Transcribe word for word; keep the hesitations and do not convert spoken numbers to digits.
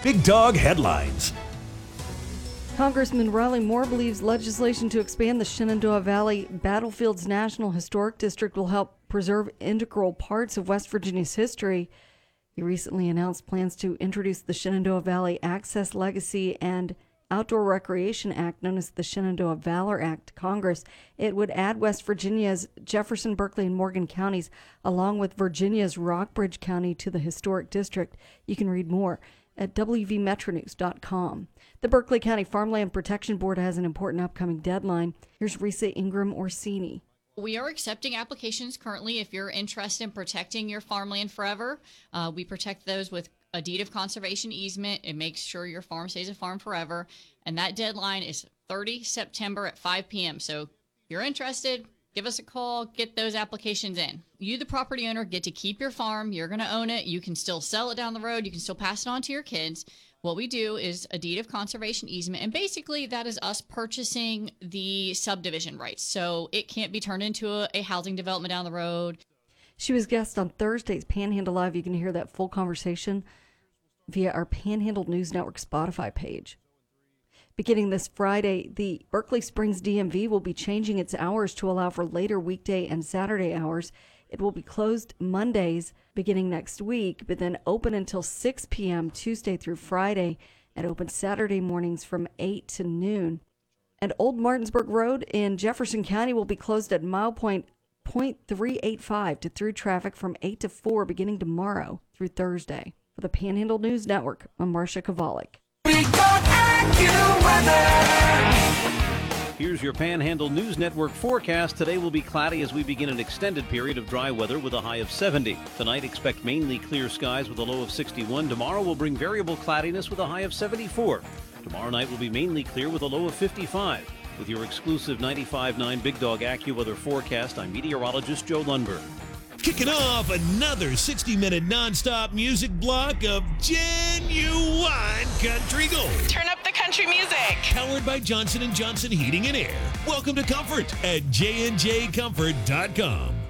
Big Dog Headlines. Congressman Riley Moore believes legislation to expand the Shenandoah Valley Battlefields National Historic District will help preserve integral parts of West Virginia's history. He recently announced plans to introduce the Shenandoah Valley Access, Legacy, and Outdoor Recreation Act, known as the Shenandoah Valor Act, to Congress. It would add West Virginia's Jefferson, Berkeley, and Morgan counties, along with Virginia's Rockbridge County, to the historic district. You can read more at W V metro news dot com. The Berkeley County Farmland Protection Board has an important upcoming deadline. Here's Risa Ingram Orsini. We are accepting applications currently if you're interested in protecting your farmland forever. Uh, we protect those with a deed of conservation easement. It makes sure your farm stays a farm forever. And that deadline is thirtieth September at five p.m. So if you're interested, give us a call, get those applications in. You, the property owner, get to keep your farm. You're going to own it. You can still sell it down the road. You can still pass it on to your kids. What we do is a deed of conservation easement, and basically that is us purchasing the subdivision rights. So it can't be turned into a, a housing development down the road. She was guest on Thursday's Panhandle Live. You can hear that full conversation via our Panhandle News Network Spotify page. Beginning this Friday, the Berkeley Springs D M V will be changing its hours to allow for later weekday and Saturday hours. It will be closed Mondays beginning next week, but then open until six p.m. Tuesday through Friday, and open Saturday mornings from eight to noon. And Old Martinsburg Road in Jefferson County will be closed at mile point point three eight five to through traffic from eight to four beginning tomorrow through Thursday. For the Panhandle News Network, I'm Marcia Kovalik. Here's your Panhandle News Network forecast. Today will be cloudy as we begin an extended period of dry weather with a high of seventy. Tonight, expect mainly clear skies with a low of sixty-one. Tomorrow will bring variable cloudiness with a high of seventy-four. Tomorrow night will be mainly clear with a low of fifty-five. With your exclusive ninety-five point nine Big Dog AccuWeather forecast, I'm meteorologist Joe Lundberg. Kicking off another sixty-minute nonstop music block of genuine country gold. Turn up the country music. Powered by Johnson and Johnson Heating and Air. Welcome to Comfort at J and J comfort dot com.